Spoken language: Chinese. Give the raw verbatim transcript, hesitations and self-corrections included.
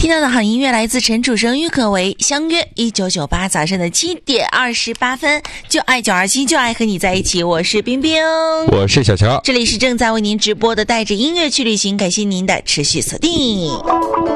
听到的好音乐来自陈楚生、郁可唯，相约一九九八早上的七点二十八分，就爱九二七，就爱和你在一起。我是冰冰， 我是小乔， 这里是正在为您直播的带着音乐去旅行，感谢您的持续锁定。